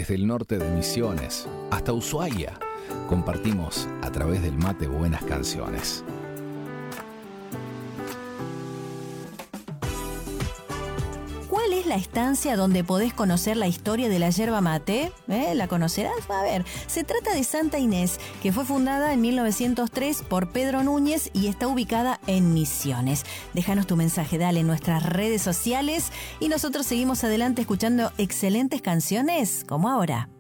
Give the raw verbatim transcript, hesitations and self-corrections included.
desde el norte de Misiones hasta Ushuaia, compartimos a través del mate buenas canciones. ¿Cuál es la estancia donde podés conocer la historia de la yerba mate? ¿Eh? ¿La conocerás? A ver, se trata de Santa Inés, que fue fundada en mil novecientos tres por Pedro Núñez y está ubicada en Misiones. Déjanos tu mensaje, dale en nuestras redes sociales y nosotros seguimos adelante escuchando excelentes canciones como ahora.